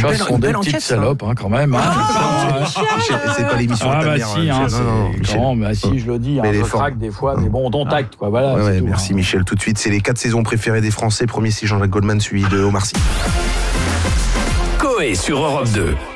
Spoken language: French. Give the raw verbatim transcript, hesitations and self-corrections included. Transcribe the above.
chats sont des petites salopes, hein, quand même. Hein. Ah, Michel, c'est pas l'émission ah, à ta bah mère. si, hein, non, non, Michel. non, bah si, je le dis, hein, Mais je les formes. craque des fois, mais bon, on tact, quoi, voilà. Ouais, c'est ouais, tout, merci hein. Michel. Tout de suite, c'est les quatre saisons préférées des Français. Premier, c'est Jean-Jacques Goldman, suivi de Omar Sy. Coé sur Europe deux.